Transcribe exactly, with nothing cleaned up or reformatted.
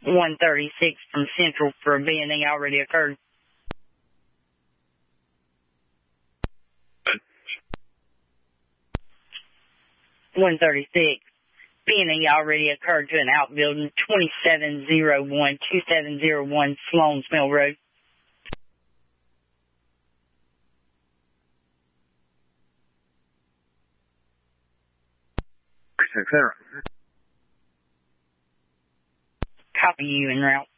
one thirty-six from Central for a B and E already occurred. one thirty-six. B and E already occurred to an outbuilding, twenty-seven oh one, twenty-seven oh one Sloan's Mill Road. et cetera. Copy you en route.